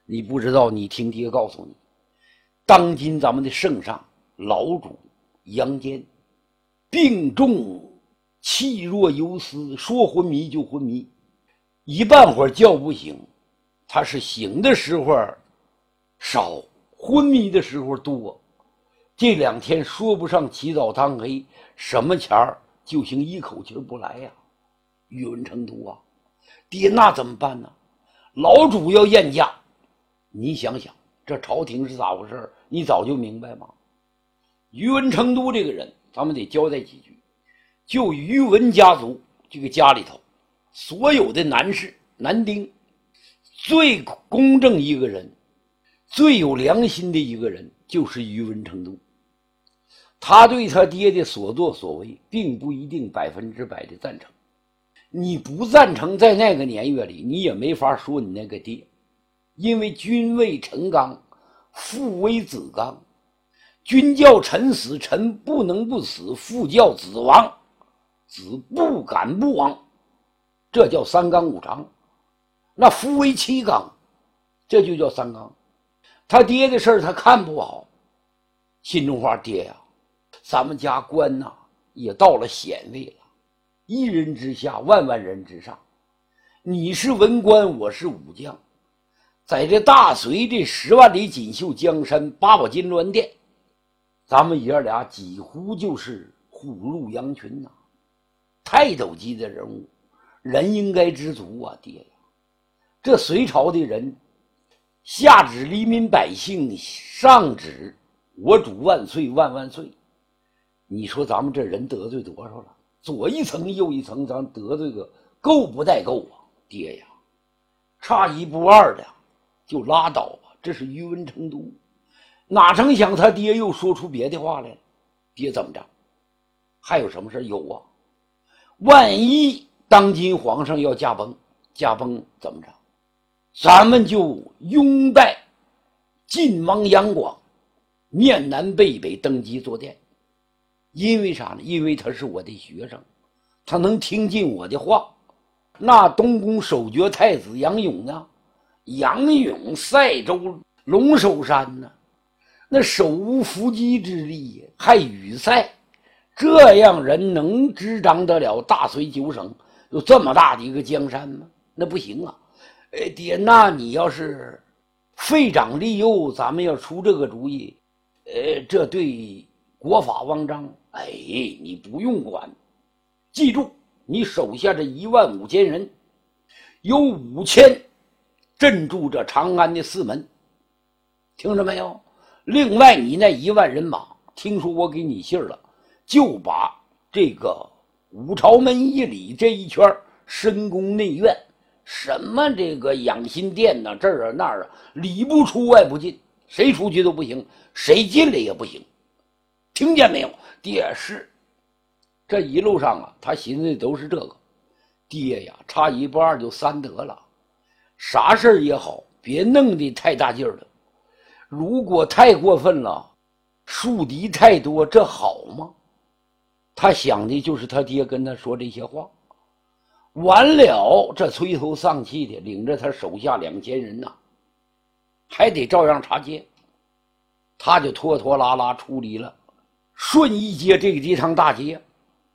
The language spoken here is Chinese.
你不知道，你听爹告诉你，当今咱们的圣上老主杨坚病重，气若游丝，说昏迷就昏迷，一半会儿觉不醒。他是醒的时候少，昏迷的时候多。这2天说不上起早贪黑，什么钱儿就行一口气不来呀。宇文成都啊，爹那怎么办呢？老主要验驾，你想想这朝廷是咋回事？你早就明白吗？宇文成都这个人，咱们得交代几句。就宇文家族这个家里头，所有的男士男丁，最公正一个人，最有良心的一个人，就是宇文成都。他对他爹的所作所为并不一定100%的赞成，你不赞成，在那个年月里你也没法说你那个爹，因为君为臣纲，父为子纲，君叫臣死，臣不能不死；父叫子亡，子不敢不亡。这叫3纲5常。那夫为7纲，这就叫3纲。他爹的事儿他看不好，心中话，爹呀，咱们家官呐也到了显位了，一人之下，万万人之上。你是文官，我是武将，在这大隋这10万里锦绣江山8宝金銮殿，咱们爷俩几乎就是虎入羊群呐，泰斗级的人物，人应该知足啊，爹呀！这隋朝的人，下旨黎民百姓，上旨我主万岁万万岁。你说咱们这人得罪多少了？左一层右一层，咱得罪个够不带够啊，爹呀！差1不2的就拉倒吧。这是宇文成都，哪成想他爹又说出别的话来了。爹怎么着？还有什么事？有啊，万一当今皇上要驾崩，驾崩怎么着？咱们就拥戴晋王杨广，面南背北登基坐殿。因为啥呢？因为他是我的学生，他能听进我的话。那东宫守爵太子杨勇呢？杨勇塞州龙首山呢，那手无缚鸡之力，还羽塞，这样人能执掌得了大隋9省有这么大的一个江山吗？那不行啊！爹，那你要是废长立幼，咱们要出这个主意，这对国法汪章，你不用管。记住，你手下这15000人，有5000镇住这长安的4门，听着没有？另外你那1万人马，听说我给你信了，就把这个五朝门1里这一圈深宫内院，什么这个养心殿呐，这儿啊那儿啊，里不出外不进，谁出去都不行，谁进来也不行。听见没有？爹是这一路上啊，他寻思的都是这个。爹呀，差1不2就3得了。啥事儿也好，别弄得太大劲儿了。如果太过分了，树敌太多，这好吗？他想的就是他爹跟他说这些话。完了，这垂头丧气的领着他手下2000人呐，还得照样查街。他就拖拖拉拉处理了顺义街这趟大街。